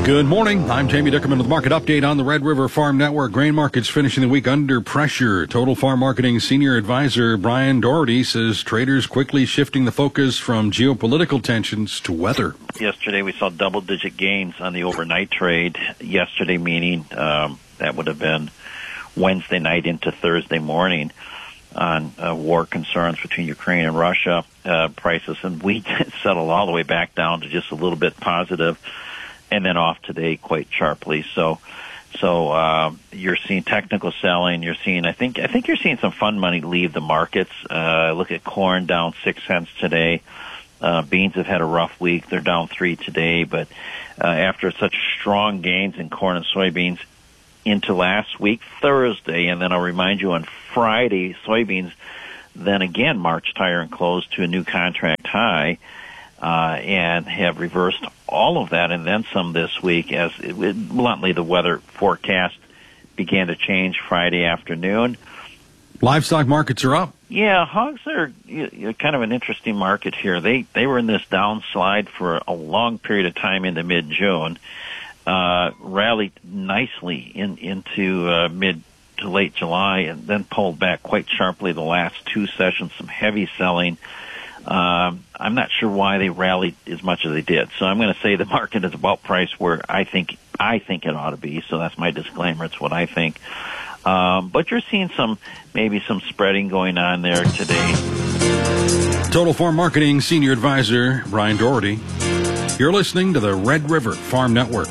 Good morning. I'm Jamie Dickerman with Market Update on the Red River Farm Network. Grain markets finishing the week under pressure. Total Farm Marketing Senior Advisor Brian Doherty says traders quickly shifting the focus from geopolitical tensions to weather. Yesterday we saw double-digit gains on the overnight trade. Yesterday meaning that would have been Wednesday night into Thursday morning on war concerns between Ukraine and Russia. Prices and wheat settled all the way back down to just a little bit positive, and then off today quite sharply. So you're seeing technical selling. You're seeing, I think you're seeing some fund money leave the markets. Look at corn down 6 cents today. Beans have had a rough week. They're down 3 today, but after such strong gains in corn and soybeans into last week, Thursday, and then I'll remind you on Friday, soybeans then again marched higher and closed to a new contract high. And have reversed all of that and then some this week as bluntly the weather forecast began to change Friday afternoon. Livestock markets are up. Yeah, hogs are kind of an interesting market here. They were in this downslide for a long period of time into mid-June, rallied nicely into mid to late July, and then pulled back quite sharply the last 2 sessions, some heavy selling. I'm not sure why they rallied as much as they did. So I'm going to say the market is about priced where I think it ought to be. So that's my disclaimer. It's what I think. But you're seeing maybe some spreading going on there today. Total Farm Marketing Senior Advisor Brian Doherty. You're listening to the Red River Farm Network.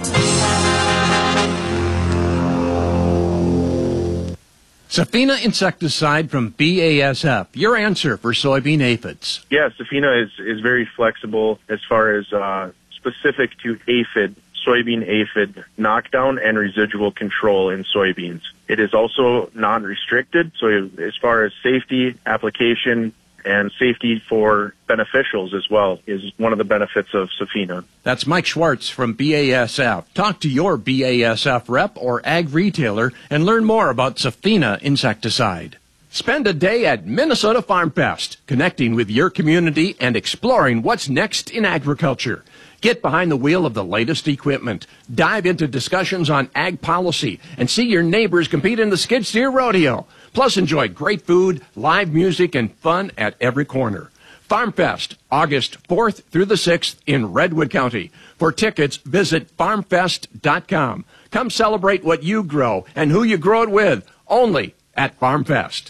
Safina insecticide from BASF, your answer for soybean aphids. Yeah, Safina is very flexible as far as specific to aphid, soybean aphid knockdown and residual control in soybeans. It is also non-restricted, so as far as safety, application, and safety for beneficials as well is one of the benefits of Safina. That's Mike Schwartz from BASF. Talk to your BASF rep or ag retailer and learn more about Safina insecticide. Spend a day at Minnesota Farm Fest, connecting with your community and exploring what's next in agriculture. Get behind the wheel of the latest equipment, dive into discussions on ag policy, and see your neighbors compete in the Skid Steer Rodeo. Plus, enjoy great food, live music, and fun at every corner. Farm Fest, August 4th through the 6th in Redwood County. For tickets, visit farmfest.com. Come celebrate what you grow and who you grow it with, only at Farm Fest.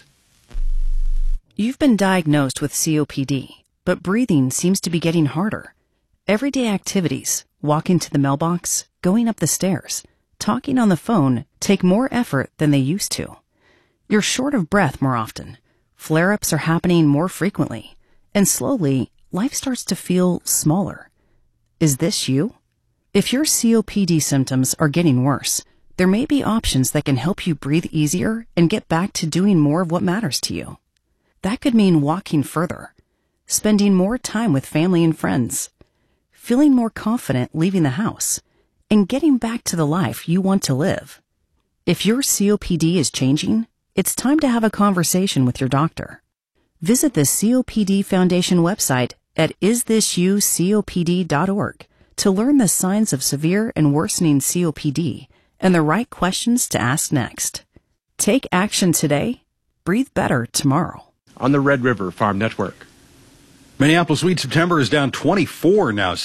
You've been diagnosed with COPD, but breathing seems to be getting harder. Everyday activities, walking to the mailbox, going up the stairs, talking on the phone take more effort than they used to. You're short of breath more often. Flare-ups are happening more frequently. And slowly, life starts to feel smaller. Is this you? If your COPD symptoms are getting worse, there may be options that can help you breathe easier and get back to doing more of what matters to you. That could mean walking further, spending more time with family and friends, feeling more confident leaving the house, and getting back to the life you want to live. If your COPD is changing, it's time to have a conversation with your doctor. Visit the COPD Foundation website at isthisyoucopd.org to learn the signs of severe and worsening COPD and the right questions to ask next. Take action today. Breathe better tomorrow. On the Red River Farm Network. Minneapolis wheat September is down 24 now,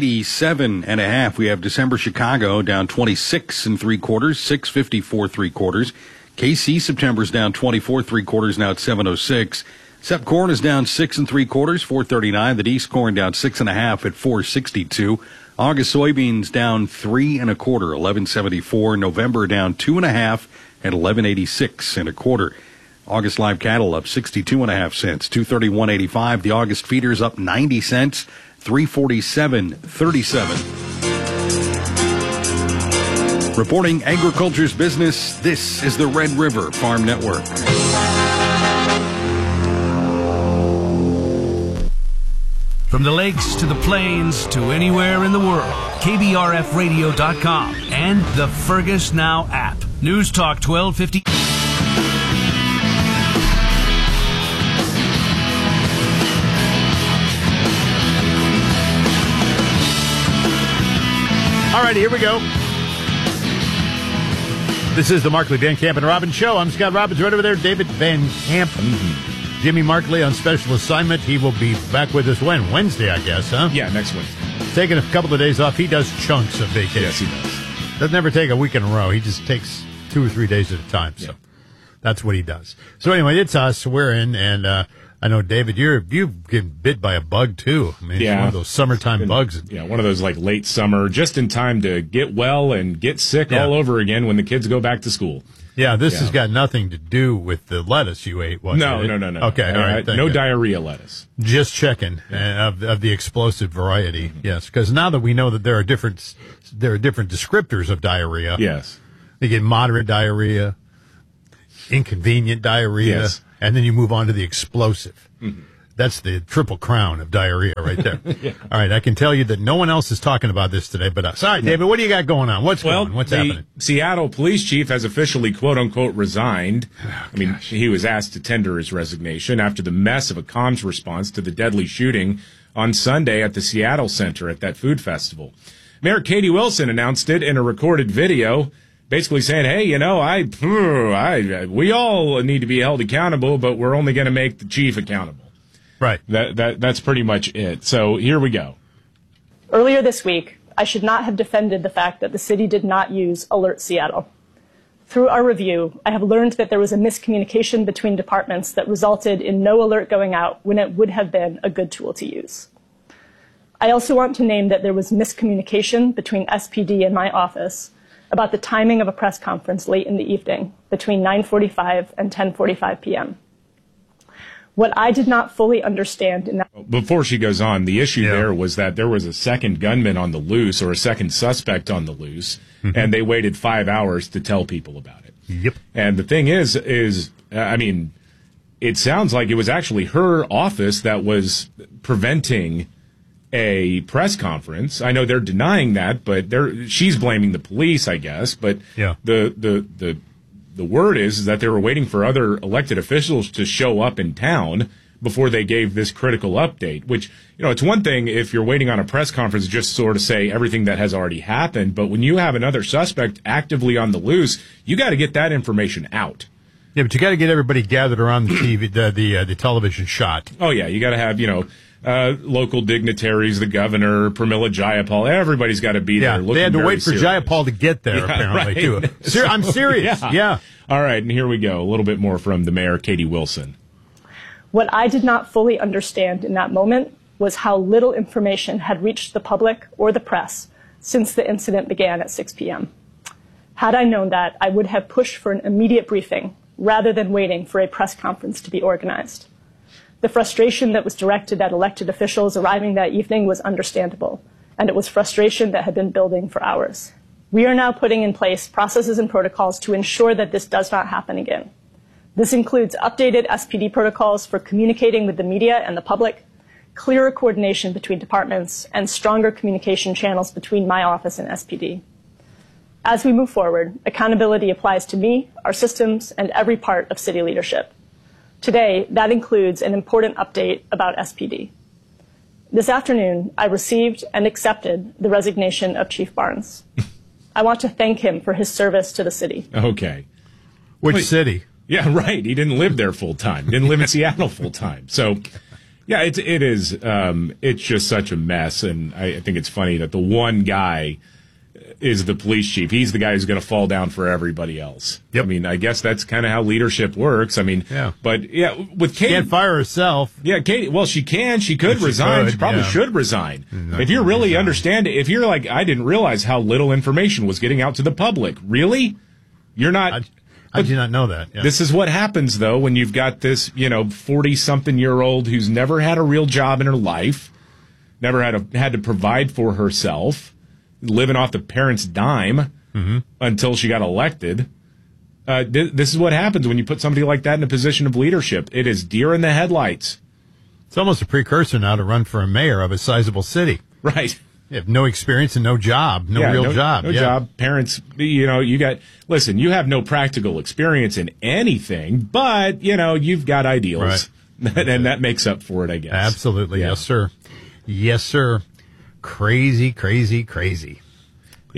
687.5. We have December Chicago down 26 3/4, 654 3/4. KC September's down 24 3/4 now at 706. Sep corn is down 6 3/4, 439. The East corn down 6 1/2 at 462. August soybeans down 3 1/4, 1174. November down 2 1/2 at 1186 1/4. August live cattle up 62.5 cents, 231.85. The August feeders up 90 cents, 347.37. Reporting agriculture's business, this is the Red River Farm Network. From the lakes to the plains to anywhere in the world, KBRFradio.com and the Fergus Now app. News Talk 1250. All right, here we go. This is the Markley, Van Camp, and Robbins Show. I'm Scott Robbins. Right over there, David Van Camp. Jimmy Markley on special assignment. He will be back with us when? Wednesday, I guess, huh? Yeah, next Wednesday. Taking a couple of days off. He does chunks of vacation. Yes, he does. Doesn't ever take a week in a row. He just takes 2 or 3 days at a time. So that's what he does. So anyway, it's us. We're in, and I know, David, you've been bit by a bug, too. I mean, it's one of those summertime bugs. Yeah, one of those, like, late summer, just in time to get well and get sick all over again when the kids go back to school. Yeah, this has got nothing to do with the lettuce you ate, was it? No. Okay, all right. No diarrhea lettuce. Just checking of the explosive variety. Yes, because now that we know that there are different descriptors of diarrhea. Yes. You get moderate diarrhea, inconvenient diarrhea, and then you move on to the explosive. That's the triple crown of diarrhea right there. All right, I can tell you that no one else is talking about this today but us. All right, David, what do you got going on? What's happening? Seattle police chief has officially, quote-unquote, resigned. He was asked to tender his resignation after the mess of a comms response to the deadly shooting on Sunday at the Seattle Center at that food festival. Mayor Katie Wilson announced it in a recorded video, basically saying, hey, we all need to be held accountable, but we're only going to make the chief accountable. Right. That's pretty much it. So here we go. Earlier this week, I should not have defended the fact that the city did not use Alert Seattle. Through our review, I have learned that there was a miscommunication between departments that resulted in no alert going out when it would have been a good tool to use. I also want to name that there was miscommunication between SPD and my office about the timing of a press conference late in the evening between 9:45 and 10:45 p.m. What I did not fully understand in that... Before she goes on, the issue there was that there was a second gunman on the loose, or a second suspect on the loose, and they waited 5 hours to tell people about it. Yep. And the thing is, I mean, it sounds like it was actually her office that was preventing a press conference. I know they're denying that, but she's blaming the police, I guess. But the word is that they were waiting for other elected officials to show up in town before they gave this critical update, which, it's one thing if you're waiting on a press conference just sort of say everything that has already happened, but when you have another suspect actively on the loose, you got to get that information out. Yeah, but you got to get everybody gathered around the TV, the television shot. Oh, yeah, you got to have, local dignitaries, the governor, Pramila Jayapal, everybody's got to be there. They had to wait for Jayapal to get there, apparently, too. I'm serious. Yeah. All right, and here we go. A little bit more from the mayor, Katie Wilson. What I did not fully understand in that moment was how little information had reached the public or the press since the incident began at 6 p.m. Had I known that, I would have pushed for an immediate briefing rather than waiting for a press conference to be organized. The frustration that was directed at elected officials arriving that evening was understandable, and it was frustration that had been building for hours. We are now putting in place processes and protocols to ensure that this does not happen again. This includes updated SPD protocols for communicating with the media and the public, clearer coordination between departments, and stronger communication channels between my office and SPD. As we move forward, accountability applies to me, our systems, and every part of city leadership. Today, that includes an important update about SPD. This afternoon, I received and accepted the resignation of Chief Barnes. I want to thank him for his service to the city. Okay. Which city? Yeah, right. He didn't live there full time. Didn't live in Seattle full time. So, yeah, it is. It's just such a mess, and I think it's funny that the one guy is the police chief. He's the guy who's going to fall down for everybody else. Yep. I mean, I guess that's kind of how leadership works. I mean, but with Katie, can't fire herself. Yeah, Katie. Well, she can. She could resign. She probably should resign. If you really understand it, if you're like, I didn't realize how little information was getting out to the public. Really, you're not. I did not know that. Yeah. This is what happens though when you've got this, 40-something-year-old who's never had a real job in her life, never had to provide for herself, living off the parents' dime until she got elected. This is what happens when you put somebody like that in a position of leadership. It is deer in the headlights. It's almost a precursor now to run for a mayor of a sizable city. Right. You have no experience and no job, no job. No job. Parents, you have no practical experience in anything, but, you've got ideals. Right. And that makes up for it, I guess. Absolutely. Yeah. Yes, sir. Yes, sir. Crazy, crazy, crazy.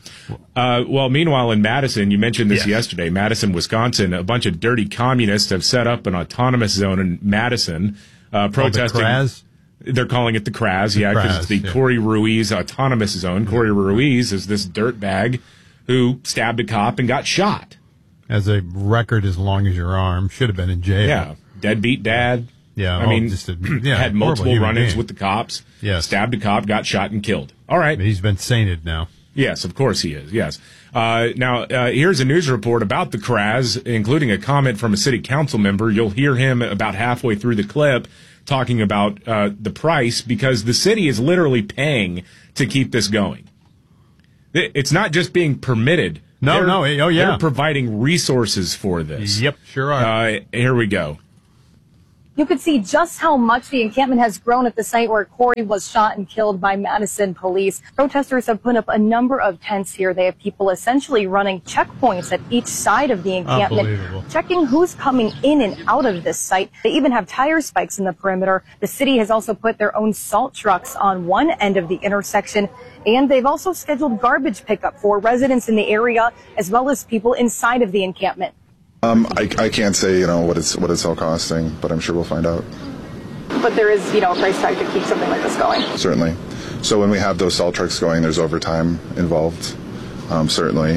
Well, meanwhile, in Madison, you mentioned this yesterday, Madison, Wisconsin, a bunch of dirty communists have set up an autonomous zone in Madison, protesting. The CRAZ? They're calling it the CRAZ, because it's the Corey Ruiz Autonomous Zone. Corey Ruiz is this dirtbag who stabbed a cop and got shot. Has a record as long as your arm. Should have been in jail. Yeah, deadbeat dad. Yeah, I mean, had multiple run-ins with the cops. Yes. Stabbed a cop, got shot, and killed. All right. But he's been sainted now. Yes, of course he is, yes. Now, here's a news report about the CRAZ, including a comment from a city council member. You'll hear him about halfway through the clip talking about the price, because the city is literally paying to keep this going. It's not just being permitted. They're providing resources for this. Yep, sure are. Here we go. You could see just how much the encampment has grown at the site where Corey was shot and killed by Madison police. Protesters have put up a number of tents here. They have people essentially running checkpoints at each side of the encampment, checking who's coming in and out of this site. They even have tire spikes in the perimeter. The city has also put their own salt trucks on one end of the intersection, and they've also scheduled garbage pickup for residents in the area as well as people inside of the encampment. I can't say, what it's all costing, but I'm sure we'll find out. But there is, a price tag to keep something like this going. Certainly. So when we have those salt trucks going, there's overtime involved, certainly.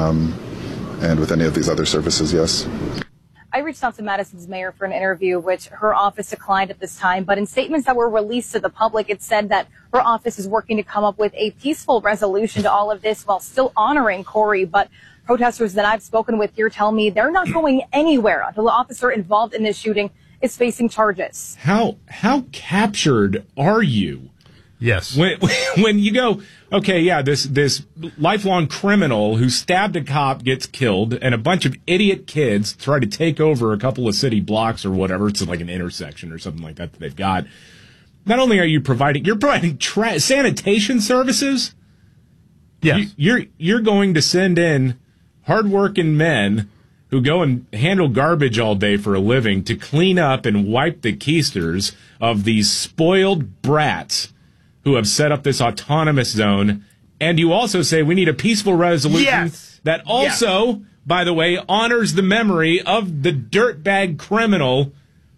And with any of these other services, yes. I reached out to Madison's mayor for an interview, which her office declined at this time. But in statements that were released to the public, it said that her office is working to come up with a peaceful resolution to all of this while still honoring Corey. But protesters that I've spoken with here tell me they're not going anywhere until the officer involved in this shooting is facing charges. How captured are you? Yes. When you go, okay, yeah, this lifelong criminal who stabbed a cop gets killed, and a bunch of idiot kids try to take over a couple of city blocks or whatever. It's like an intersection or something like that they've got. Not only are you providing, sanitation services. Yes. You're going to send in hardworking men who go and handle garbage all day for a living to clean up and wipe the keisters of these spoiled brats who have set up this autonomous zone. And you also say we need a peaceful resolution that also, by the way, honors the memory of the dirtbag criminal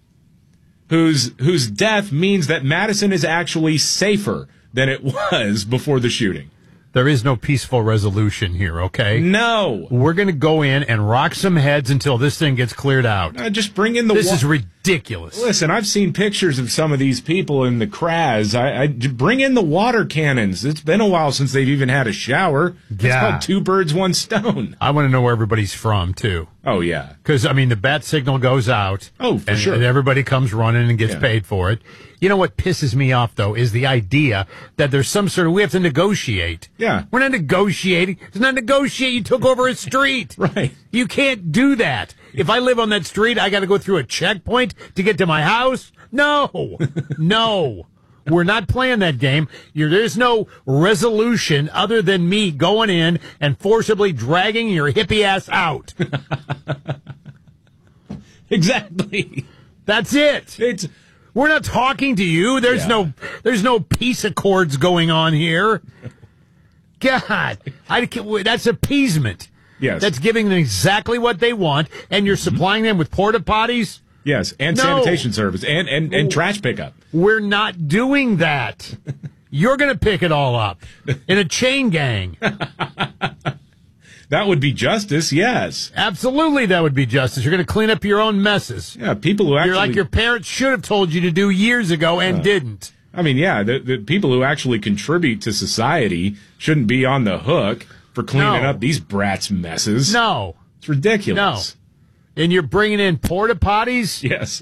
whose death means that Madison is actually safer than it was before the shooting. There is no peaceful resolution here, okay? No. We're going to go in and rock some heads until this thing gets cleared out. Just bring in the... This is ridiculous. Listen, I've seen pictures of some of these people in the CRAZ. I bring in the water cannons. It's been a while since they've even had a shower. It's called 2 birds, 1 stone. I want to know where everybody's from, too. Oh, yeah. Because, the bat signal goes out. Oh, for sure. And everybody comes running and gets paid for it. You know what pisses me off, though, is the idea that there's some sort of, we have to negotiate. Yeah. We're not negotiating. It's not negotiate. You took over a street. Right. You can't do that. If I live on that street, I got to go through a checkpoint to get to my house? No. No. We're not playing that game. There's no resolution other than me going in and forcibly dragging your hippie ass out. Exactly. That's it. We're not talking to you. There's no peace accords going on here. God, that's appeasement. Yes. That's giving them exactly what they want, and you're supplying them with porta potties? Yes, and sanitation service and trash pickup. We're not doing that. You're going to pick it all up in a chain gang. That would be justice, yes. Absolutely, that would be justice. You're going to clean up your own messes. Yeah, people who actually... You're like your parents should have told you to do years ago and didn't. The people who actually contribute to society shouldn't be on the hook for cleaning up these brats' messes. No. It's ridiculous. No. And you're bringing in porta potties? Yes.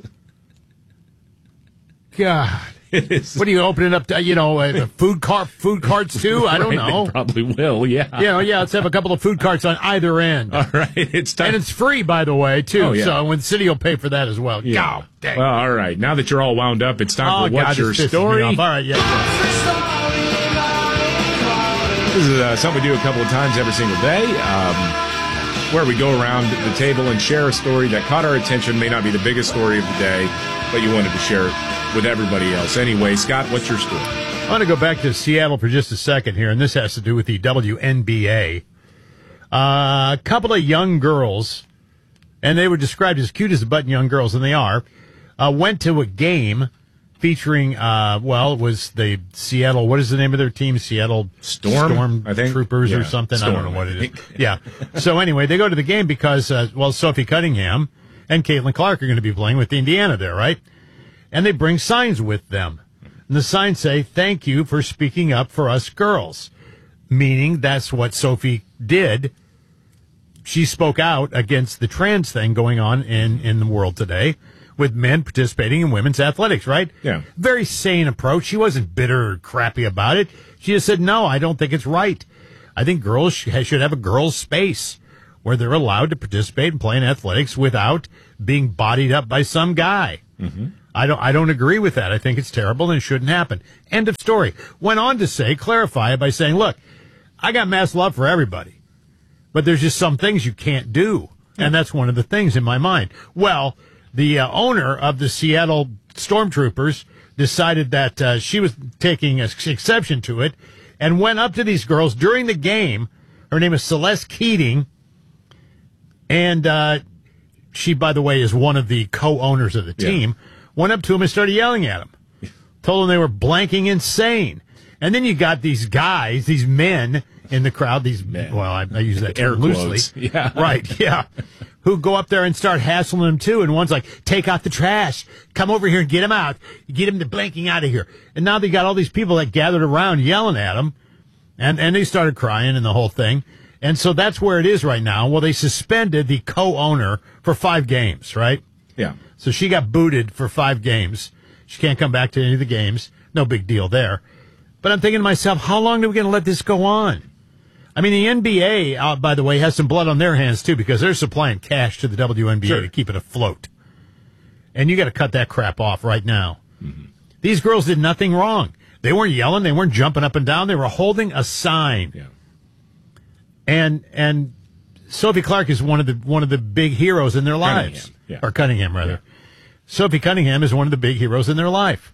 God. It is. What are you opening up to, food carts too? I don't know. They probably will, yeah. Let's have a couple of food carts on either end. All right, it's time. And it's free, by the way, too. Oh, yeah. So the city will pay for that as well. Yeah. Oh, dang. Well, all right. Now that you're all wound up, it's time for What's Your Story? All right, This is something we do a couple of times every single day, where we go around the table and share a story that caught our attention. May not be the biggest story of the day, but you wanted to share it with everybody else. Anyway, Scott, what's your story? I want to go back to Seattle for just a second here, and this has to do with the WNBA. A couple of young girls, and they were described as cute as a button young girls, and they are, went to a game featuring, it was the Seattle, what is the name of their team? Seattle Storm I think. Troopers or something. Storm, I don't know what it is. Yeah. So anyway, they go to the game because, Sophie Cunningham and Caitlin Clark are going to be playing with Indiana there, right? And they bring signs with them. And the signs say, "Thank you for speaking up for us girls," meaning that's what Sophie did. She spoke out against the trans thing going on in the world today with men participating in women's athletics, right? Yeah. Very sane approach. She wasn't bitter or crappy about it. She just said, no, I don't think it's right. I think girls should have a girls' space where they're allowed to participate and play in athletics without being bodied up by some guy. Mm-hmm. I don't agree with that. I think it's terrible and it shouldn't happen. End of story. Went on to clarify it by saying, look, I got mass love for everybody, but there's just some things you can't do. And that's one of the things in my mind. Well, the owner of the Seattle Stormtroopers decided that she was taking exception to it and went up to these girls during the game. Her name is Celeste Keating. And she, by the way, is one of the co-owners of the team. Yeah. Went up to them and started yelling at them. Told them they were blanking insane. And then you got these guys, these men in the crowd, these men. Well, I use that term loosely. Yeah. Right, yeah. Who go up there and start hassling them too. And one's like, take out the trash. Come over here and get them out. Get them to blanking out of here. And now they got all these people that gathered around yelling at them. And they started crying and the whole thing. And so that's where it is right now. Well, they suspended the co-owner for 5 games, right? Yeah. So she got booted for 5 games. She can't come back to any of the games. No big deal there. But I'm thinking to myself, how long are we going to let this go on? I mean, the NBA, by the way, has some blood on their hands, too, because they're supplying cash to the WNBA to keep it afloat. And you got to cut that crap off right now. Mm-hmm. These girls did nothing wrong. They weren't yelling. They weren't jumping up and down. They were holding a sign. Yeah. And Sophie Clark is one of the big heroes in their lives. Or Cunningham, rather. Yeah. Sophie Cunningham is one of the big heroes in their life.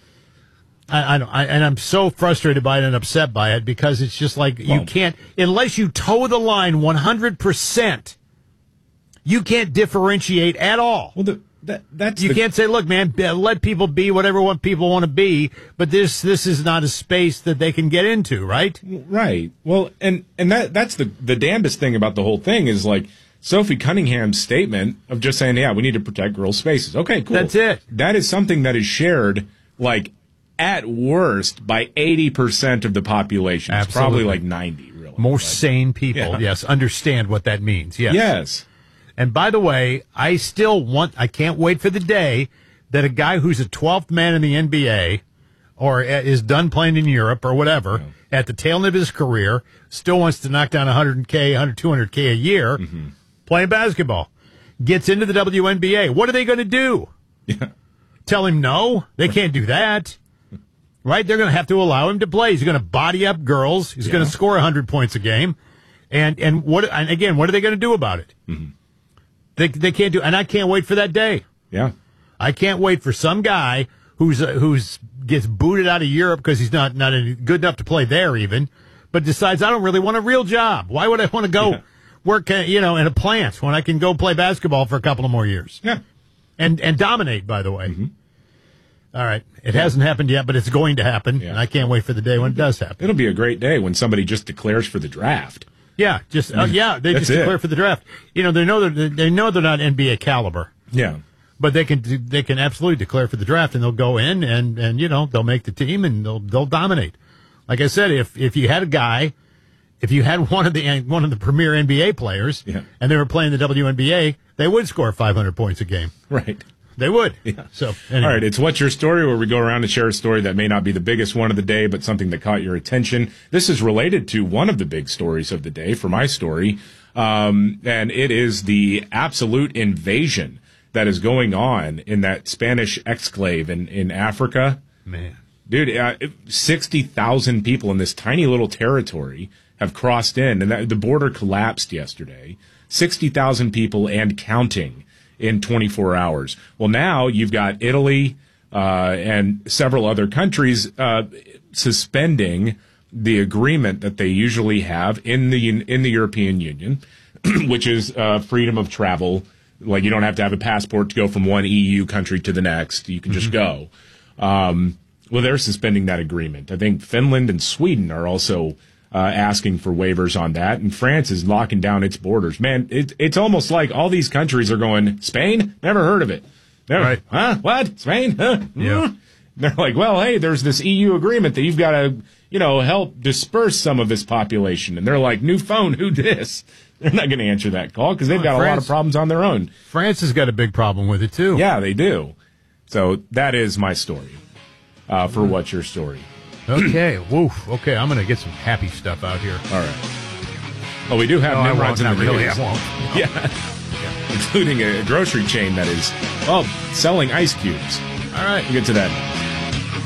And I'm so frustrated by it and upset by it because it's just like you can't, unless you toe the line 100%, you can't differentiate at all. Well, you can't say, look, man, let people be whatever people want to be, but this is not a space that they can get into, right? Right. Well, and that's the damnedest thing about the whole thing is like Sophie Cunningham's statement of just saying, yeah, we need to protect girls' spaces. Okay, cool. That's it. That is something that is shared, like, at worst, by 80% of the population. It's probably like 90, really. More sane people, yes, understand what that means, yes. Yes. And by the way, I can't wait for the day that a guy who's a 12th man in the NBA or is done playing in Europe or whatever, at the tail end of his career, still wants to knock down 200K a year playing basketball, gets into the WNBA. What are they going to do? Yeah. Tell him no? They can't do that. Right? They're going to have to allow him to play. He's going to body up girls. He's going to score 100 points a game. And again, what are they going to do about it? Mm-hmm. They can't do, and I can't wait for that day. Yeah. I can't wait for some guy who's gets booted out of Europe because he's not good enough to play there even, but decides I don't really want a real job. Why would I want to go work in a plant when I can go play basketball for a couple of more years? Yeah. And dominate, by the way. Mm-hmm. All right. It hasn't happened yet, but it's going to happen. Yeah. And I can't wait for the day when it does happen. It'll be a great day when somebody just declares for the draft. Yeah, they just declare for the draft. They know they're not NBA caliber. Yeah. But they can absolutely declare for the draft and they'll go in and they'll make the team and they'll dominate. Like I said, if you had one of the premier NBA players and they were playing the WNBA, they would score 500 points a game. Right. They would. Yeah. So anyway. All right, it's What's Your Story, where we go around and share a story that may not be the biggest one of the day, but something that caught your attention. This is related to one of the big stories of the day for my story, and it is the absolute invasion that is going on in that Spanish exclave in Africa. Man. Dude, 60,000 people in this tiny little territory have crossed in, and the border collapsed yesterday. 60,000 people and counting in 24 hours. Well, now you've got Italy and several other countries suspending the agreement that they usually have in the European Union, which is freedom of travel. Like, you don't have to have a passport to go from one EU country to the next. You can just go. Well, they're suspending that agreement. I think Finland and Sweden are also asking for waivers on that, and France is locking down its borders. Man, it's almost like all these countries are going, Spain? Never heard of it. Never, right. Huh? What? Spain? Huh? Yeah. They're like, well, hey, there's this EU agreement that you've got to, help disperse some of this population. And they're like, new phone, who dis? They're not going to answer that call because they've got a lot of problems on their own. France has got a big problem with it, too. Yeah, they do. So that is my story. For What's Your Story? Okay. Woof. Okay, I'm going to get some happy stuff out here. All right. Well, we do have Nimrods in the really. news. I won't. Yeah. Including a grocery chain that is, selling ice cubes. All right. We'll get to that.